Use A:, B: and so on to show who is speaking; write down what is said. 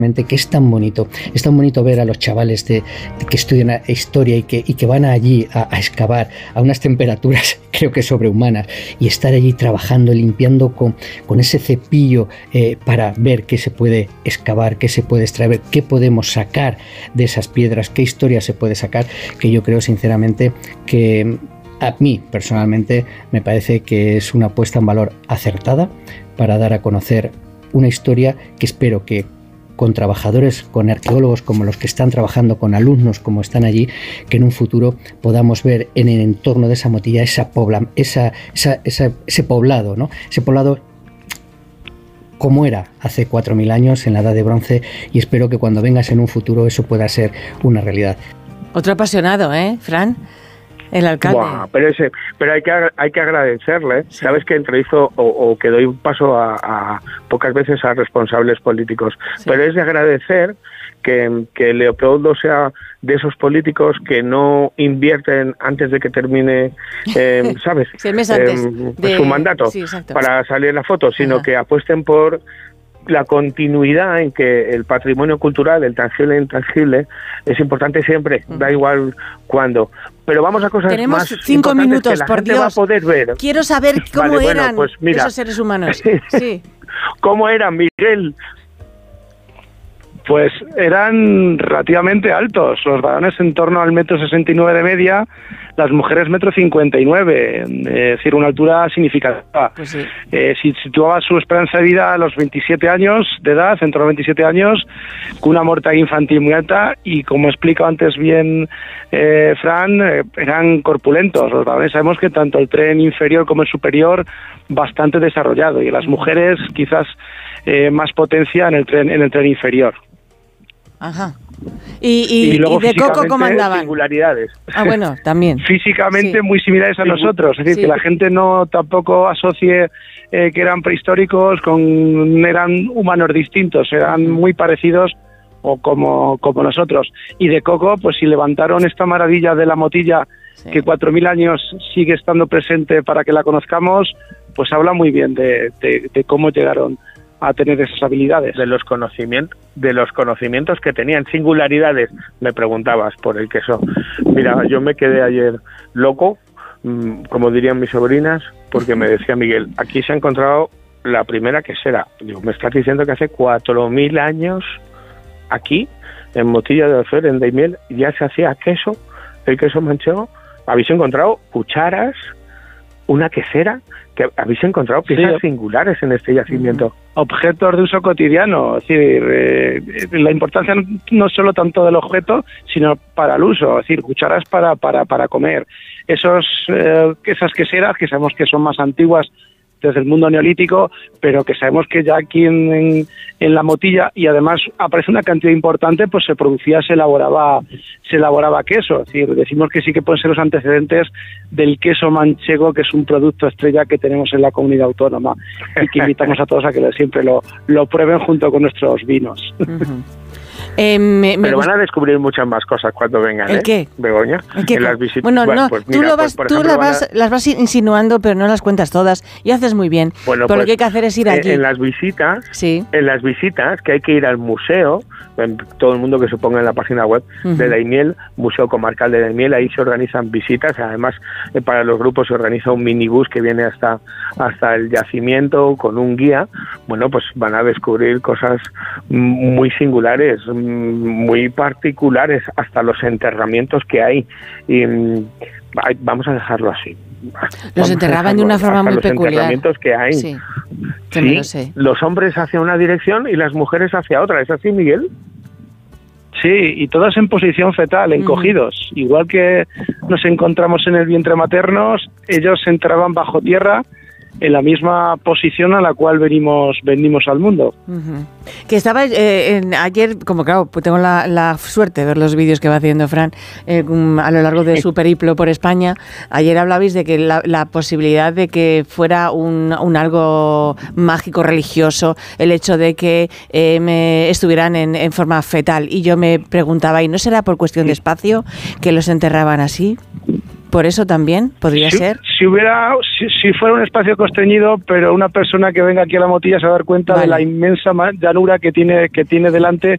A: que es tan bonito ver a los chavales que estudian historia y que van allí a excavar a unas temperaturas creo que sobrehumanas y estar allí trabajando, limpiando con ese cepillo para ver qué se puede excavar, qué se puede extraer, qué podemos sacar de esas piedras, qué historia se puede sacar, que yo creo sinceramente que a mí personalmente me parece que es una puesta en valor acertada para dar a conocer una historia que espero que con trabajadores, con arqueólogos como los que están trabajando, con alumnos como están allí, que en un futuro podamos ver en el entorno de esa motilla ese poblado, ¿no? Ese poblado como era hace 4.000 años en la Edad de Bronce, y espero que cuando vengas en un futuro eso pueda ser una realidad.
B: Otro apasionado, Fran? El alcalde.
C: Buah, pero hay que agradecerle. Sí. Sabes que entrevisto o que doy un paso a pocas veces a responsables políticos, sí. Pero es de agradecer que Leopoldo sea de esos políticos que no invierten antes de que termine, ¿sabes?
B: Sí, el mes antes
C: su mandato, sí, para salir en la foto, sino que apuesten por la continuidad en que el patrimonio cultural, el tangible e intangible, es importante siempre, da igual cuándo. Pero vamos a cosas
B: Tenemos
C: más
B: 5 minutos,
C: que la
B: por
C: gente
B: Dios.
C: Va a poder ver.
B: Quiero saber cómo eran
C: pues mira,
B: esos seres humanos. Sí.
C: ¿Cómo eran, Miguel?
D: Pues eran relativamente altos, los varones en torno al 1,69 m de media, las mujeres 1,59 m, es decir, una altura significativa.
B: Pues sí.
D: Si situaba su esperanza de vida a los 27 años de edad, en torno a 27 años, con una mortalidad infantil muy alta, y como explicado antes bien Fran, eran corpulentos. Los varones sabemos que tanto el tren inferior como el superior bastante desarrollado, y las mujeres quizás más potencia en el tren inferior.
B: Ajá. Y de Coco, ¿cómo andaban?
C: Singularidades.
B: Ah, bueno, también.
D: Físicamente sí. Muy similares a nosotros, es decir,
B: sí.
D: Que la gente no tampoco asocie que eran prehistóricos eran humanos distintos, eran muy parecidos o como nosotros. Y de Coco, pues si levantaron esta maravilla de la motilla, sí. Que 4.000 años sigue estando presente para que la conozcamos, pues habla muy bien de cómo llegaron a tener esas habilidades.
C: De los conocimientos que tenían, singularidades. Me preguntabas por el queso. Mira, yo me quedé ayer loco, como dirían mis sobrinas, porque me decía Miguel, aquí se ha encontrado la primera quesera. Digo, me estás diciendo que hace 4.000 años aquí, en Motilla de Alfer, en Daimiel, ya se hacía queso, el queso manchego. Habéis encontrado cucharas, una quesera, que habéis encontrado piezas singulares en este yacimiento.
D: Objetos de uso cotidiano, es decir, la importancia no solo tanto del objeto, sino para el uso, es decir, cucharas para comer. Esas queseras, que sabemos que son más antiguas desde el mundo neolítico, pero que sabemos que ya aquí en la Motilla, y además aparece una cantidad importante, pues se elaboraba queso. Es decir, decimos que sí que pueden ser los antecedentes del queso manchego, que es un producto estrella que tenemos en la comunidad autónoma, y que invitamos a todos a que siempre lo prueben junto con nuestros vinos.
B: Uh-huh.
C: Pero van a descubrir muchas más cosas cuando vengan,
B: ¿El qué?
C: Begoña,
B: ¿El qué?
C: En las visitas.
B: Bueno, no,
C: pues
B: tú,
C: mira,
B: tú las vas insinuando, pero no las cuentas todas, y haces muy bien.
C: Bueno,
B: pero lo que hay que hacer es ir allí.
C: En las visitas,
B: sí.
C: En las visitas, que hay que ir al museo, todo el mundo que se ponga en la página web de Daimiel, Museo Comarcal de Daimiel, ahí se organizan visitas. Además, para los grupos se organiza un minibús que viene hasta el yacimiento con un guía. Bueno, pues van a descubrir cosas muy singulares, muy particulares, hasta los enterramientos que hay. Y vamos a dejarlo así.
B: Los enterraban de una forma muy peculiar.
C: Los enterramientos que hay.
B: Sí,
C: sí,
B: lo sé.
C: Los hombres hacia una dirección y las mujeres hacia otra. ¿Es así, Miguel?
D: Sí, y todas en posición fetal, encogidos. Igual que nos encontramos en el vientre materno, ellos se enterraban bajo tierra en la misma posición a la cual venimos al mundo.
B: Que estaba ayer, como claro, pues tengo la suerte de ver los vídeos que va haciendo Fran a lo largo de su periplo por España. Ayer hablabais de que la posibilidad de que fuera un algo mágico religioso, el hecho de que estuvieran en forma fetal, y yo me preguntaba, ¿y no será por cuestión de espacio que los enterraban así? ¿Por eso también podría ser? Si
D: fuera un espacio constreñido, pero una persona que venga aquí a la Motilla se va a dar cuenta de la inmensa llanura que tiene delante,